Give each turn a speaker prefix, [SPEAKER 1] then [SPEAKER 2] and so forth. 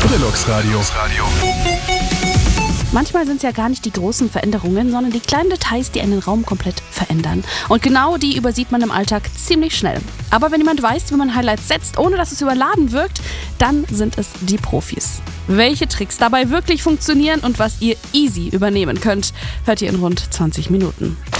[SPEAKER 1] Deluxe Radio.
[SPEAKER 2] Manchmal sind es ja gar nicht die großen Veränderungen, sondern die kleinen Details, die einen Raum komplett verändern. Und genau die übersieht man im Alltag ziemlich schnell. Aber wenn jemand weiß, wie man Highlights setzt, ohne dass es überladen wirkt, dann sind es die Profis. Welche Tricks dabei wirklich funktionieren und was ihr easy übernehmen könnt, hört ihr in rund 20 Minuten.